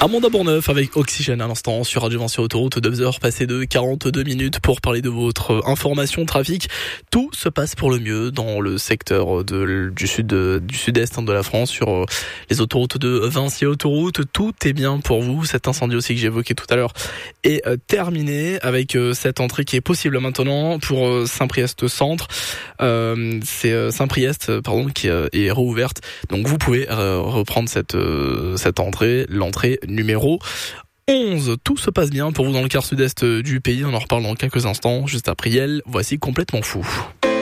Amanda Bourneuf avec Oxygène à l'instant sur Radio 20 sur Autoroute, 2h passées de 42 minutes pour parler de votre information trafic. Tout se passe pour le mieux dans le secteur du sud-est de la France sur les autoroutes de Vinci Autoroute. Tout est bien pour vous. Cet incendie aussi que j'ai évoqué tout à l'heure est terminé avec cette entrée qui est possible maintenant pour Saint-Priest Centre. C'est Saint-Priest qui est rouverte. Donc vous pouvez reprendre cette entrée, l'entrée numéro 11. Tout se passe bien pour vous dans le quart sud-est du pays. On en reparle dans quelques instants. Juste après Yel, voici Complètement Fou.